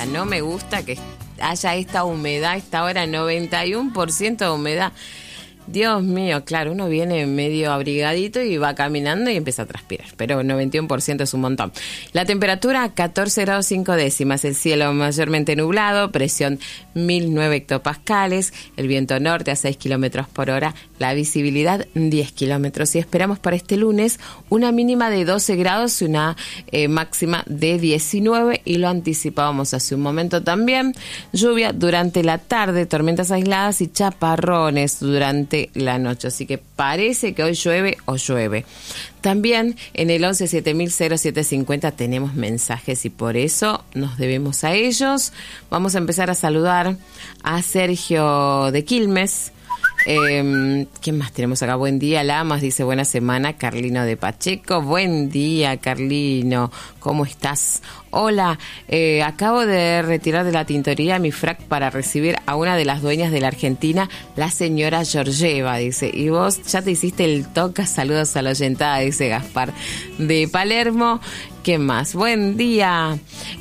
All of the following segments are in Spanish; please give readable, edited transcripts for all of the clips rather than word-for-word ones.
no me gusta que haya esta humedad, esta hora 91% de humedad. Dios mío, claro, uno viene medio abrigadito y va caminando y empieza a transpirar, pero 91% es un montón. La temperatura 14 grados 5 décimas, el cielo mayormente nublado, presión 1009 hectopascales, el viento norte a 6 kilómetros por hora, la visibilidad 10 kilómetros. Y esperamos para este lunes una mínima de 12 grados y una máxima de 19, y lo anticipábamos hace un momento también. Lluvia durante la tarde, tormentas aisladas y chaparrones durante la noche, así que parece que hoy llueve o llueve. También en el 11 7000 tenemos mensajes y por eso nos debemos a ellos. Vamos a empezar a saludar a Sergio de Quilmes. ¿Quién más tenemos acá? Buen día, Lamas, dice buena semana. Carlino de Pacheco, buen día, Carlino, ¿cómo estás? Hola, acabo de retirar de la tintorería mi frac para recibir a una de las dueñas de la Argentina, la señora Georgieva, dice. Y vos ya te hiciste el toca, saludos a la oyentada, dice Gaspar de Palermo. ¿Qué más? Buen día.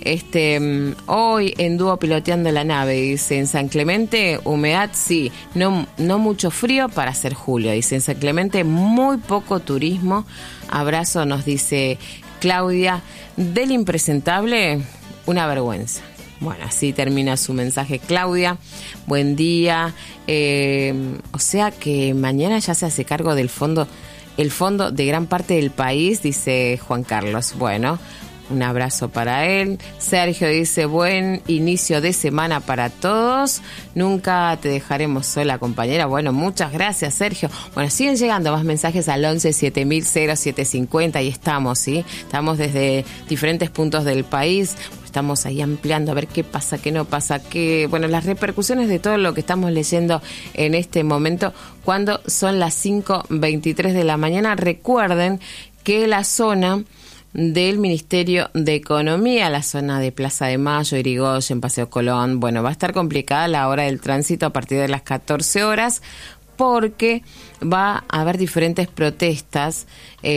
Hoy en dúo piloteando la nave, dice. En San Clemente, humedad sí, no mucho frío para ser julio, dice. En San Clemente, muy poco turismo. Abrazo, nos dice Claudia. Del impresentable, una vergüenza. Bueno, así termina su mensaje Claudia. Buen día. O sea que mañana ya se hace cargo del fondo, el fondo de gran parte del país, dice Juan Carlos. Bueno, un abrazo para él. Sergio dice, buen inicio de semana para todos. Nunca te dejaremos sola, compañera. Bueno, muchas gracias, Sergio. Bueno, siguen llegando más mensajes al 11 7000 0750 y estamos, ¿sí? Estamos desde diferentes puntos del país. Estamos ahí ampliando a ver qué pasa, qué no pasa, bueno, las repercusiones de todo lo que estamos leyendo en este momento, cuando son las 5:23 de la mañana. Recuerden que la zona del Ministerio de Economía, la zona de Plaza de Mayo, Irigoyen, Paseo Colón, bueno, va a estar complicada la hora del tránsito a partir de las 14 horas, porque va a haber diferentes protestas